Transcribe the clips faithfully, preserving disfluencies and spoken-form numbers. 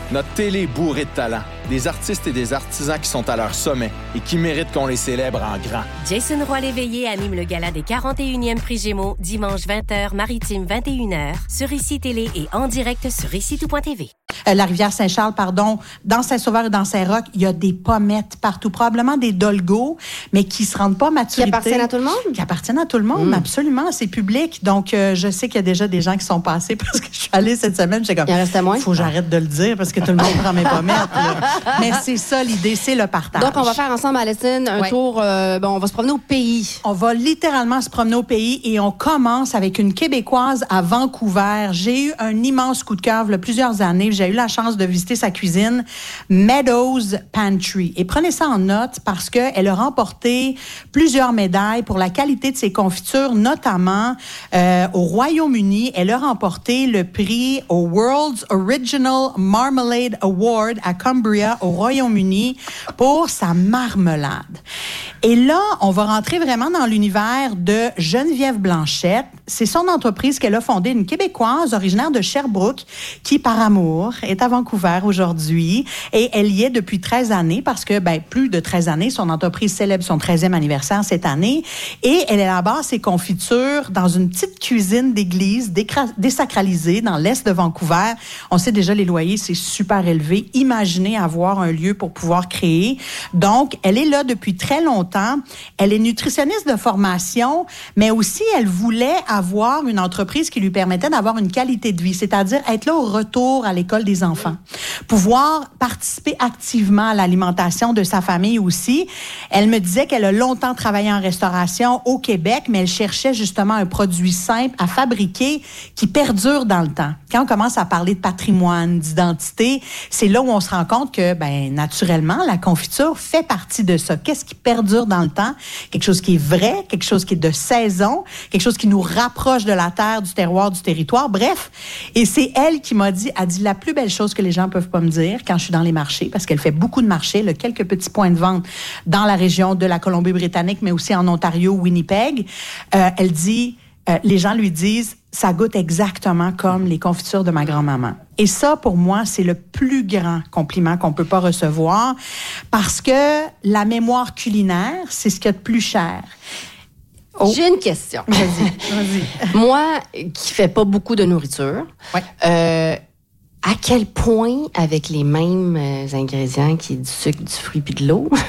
Notre télé est bourrée de talent. Des artistes et des artisans qui sont à leur sommet et qui méritent qu'on les célèbre en grand. Jason Roy-Léveillé anime le gala des quarante et unième Prix Gémeaux, dimanche vingt heures, Maritime vingt et une heures, sur Ici Télé et en direct sur ici tout point t v. Euh, la rivière Saint-Charles, pardon, dans Saint-Sauveur et dans Saint-Roch, il y a des pommettes partout, probablement des dolgos, mais qui se rendent pas à maturité. Qui appartiennent à tout le monde? Qui appartiennent à tout le monde, mmh. absolument, c'est public. Donc, euh, je sais qu'il y a déjà des gens qui sont passés parce que je suis allée cette semaine, j'ai comme, il en restait moins. Faut que j'arrête de le dire parce que tout le monde prend mes pommettes. Là. Mais c'est ça l'idée, c'est le partage. Donc, on va faire ensemble, Alessine, un ouais. tour, euh, bon, on va se promener au pays. On va littéralement se promener au pays et on commence avec une Québécoise à Vancouver. J'ai eu un immense coup de cœur il y a plusieurs années. J'ai eu la chance de visiter sa cuisine, Meadows Pantry. Et prenez ça en note parce qu'elle a remporté plusieurs médailles pour la qualité de ses confitures, notamment euh, au Royaume-Uni. Elle a remporté le prix au World's Original Marmalade Award à Cumbria, au Royaume-Uni, pour sa marmelade. Et là, on va rentrer vraiment dans l'univers de Geneviève Blanchette. C'est son entreprise qu'elle a fondée, une Québécoise originaire de Sherbrooke, qui, par amour, est à Vancouver aujourd'hui. Et elle y est depuis treize années parce que, ben, plus de treize années, son entreprise célèbre son treizième anniversaire cette année. Et elle élabore ses confitures dans une petite cuisine d'église décra- désacralisée dans l'est de Vancouver. On sait déjà, les loyers, c'est super élevé. Imaginez avoir un lieu pour pouvoir créer. Donc, elle est là depuis très longtemps. Elle est nutritionniste de formation, mais aussi, elle voulait avoir une entreprise qui lui permettait d'avoir une qualité de vie, c'est-à-dire être là au retour à l'école des enfants. Pouvoir participer activement à l'alimentation de sa famille aussi. Elle me disait qu'elle a longtemps travaillé en restauration au Québec, mais elle cherchait justement un produit simple à fabriquer qui perdure dans le temps. Quand on commence à parler de patrimoine, d'identité, c'est là où on se rend compte que, ben, naturellement, la confiture fait partie de ça. Qu'est-ce qui perdure dans le temps? Quelque chose qui est vrai, quelque chose qui est de saison, quelque chose qui nous rapproche de la terre, du terroir, du territoire. Bref, et c'est elle qui m'a dit, a dit la plus belle chose que les gens peuvent pas me dire quand je suis dans les marchés, parce qu'elle fait beaucoup de marchés, elle a quelques petits points de vente dans la région de la Colombie-Britannique, mais aussi en Ontario, Winnipeg. Euh, elle dit, euh, les gens lui disent, ça goûte exactement comme les confitures de ma grand-maman. Et ça, pour moi, c'est le plus grand compliment qu'on peut pas recevoir parce que la mémoire culinaire, c'est ce qu'il y a de plus cher. Oh. J'ai une question. Vas-y, vas-y. Moi, qui fais pas beaucoup de nourriture, ouais. euh, à quel point, avec les mêmes euh, ingrédients qui est du sucre, du fruit puis de l'eau,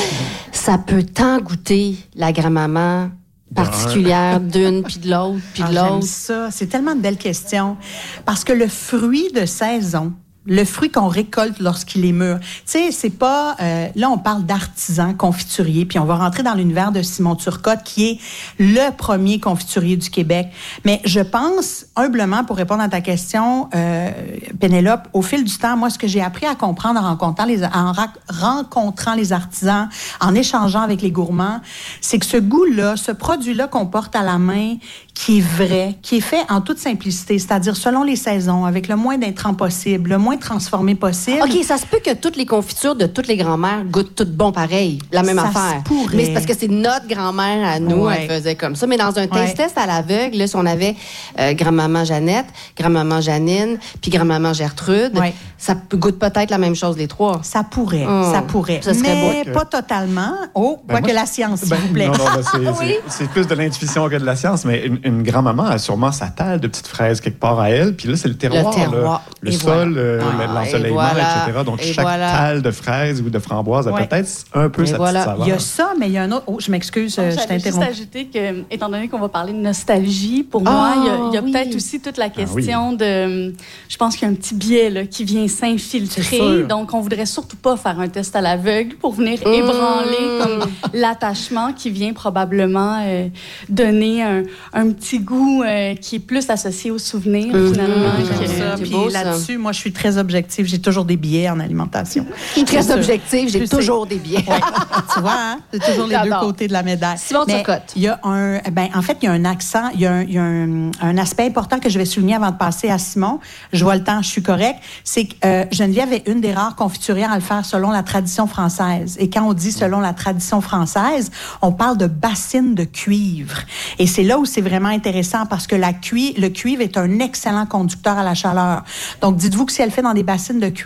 ça peut tant goûter la grand-maman particulière d'une puis de l'autre puis de ah, l'autre. J'aime ça. C'est tellement de belles questions. Parce que le fruit de saison, le fruit qu'on récolte lorsqu'il est mûr. Tu sais, c'est pas... Euh, là, on parle d'artisan confiturier, puis on va rentrer dans l'univers de Simon Turcotte, qui est le premier confiturier du Québec. Mais je pense, humblement, pour répondre à ta question, euh, Pénélope, au fil du temps, moi, ce que j'ai appris à comprendre en rencontrant les, en ra- rencontrant les artisans, en échangeant avec les gourmands, c'est que ce goût-là, ce produit-là qu'on porte à la main, qui est vrai, qui est fait en toute simplicité, c'est-à-dire selon les saisons, avec le moins d'intrants possible, le moins transformé possible. OK, ça se peut que toutes les confitures de toutes les grand-mères goûtent toutes bon pareil, la même ça affaire. Se pourrait. Mais c'est parce que c'est notre grand-mère à nous, ouais. elle faisait comme ça. Mais dans un taste ouais. test à l'aveugle, là, si on avait euh, grand-maman Jeannette, grand-maman Janine, puis grand-maman Gertrude, ouais. ça goûte peut-être la même chose les trois. Ça pourrait, oh, ça pourrait. Ça serait mais beau. pas totalement. Oh, ben quoi que la science, s'il ben, vous plaît. Non, non, ben c'est, oui? c'est, c'est plus de l'intuition que de la science, mais une, une grand-maman a sûrement sa talle de petites fraises quelque part à elle, puis là, c'est le terroir, le, terroir. Là, le et sol, voilà. euh, ah, l'ensoleillement, voilà. et cetera. Donc, et chaque voilà. talle de fraises ou de framboises a ouais. peut-être un peu et sa voilà. petite saveur. Il y a ça, mais il y a un autre... Oh, je m'excuse, Donc, je t'interromps. J'allais juste ajouter que, étant donné qu'on va parler de nostalgie, pour oh, moi, il y a, il y a oui. peut-être aussi toute la question ah, oui. de... Je pense qu'il y a un petit biais là, qui vient s'infiltrer. Donc, on voudrait surtout pas faire un test à l'aveugle pour venir mmh. ébranler comme l'attachement qui vient probablement euh, donner un, un petit goût euh, qui est plus associé aux souvenirs, mmh. finalement. Mmh. Que, ça. c'est Puis beau, là-dessus, ça. moi, je suis très objective. J'ai toujours des biais en alimentation. Je suis très objective, j'ai Plus toujours des biais. Ouais. Tu vois, hein? C'est toujours les J'adore. deux côtés de la médaille. Simon Turcotte. Il y a un... Ben, en fait, il y a un accent, il y a, un, il y a un, un aspect important que je vais souligner avant de passer à Simon. Je vois le temps, je suis correcte. C'est que euh, Geneviève est une des rares confiturières à le faire selon la tradition française. Et quand on dit selon la tradition française, on parle de bassines de cuivre. Et c'est là où c'est vraiment intéressant parce que la cui- le cuivre est un excellent conducteur à la chaleur. Donc, dites-vous que si elle fait dans des bassines de cuivre,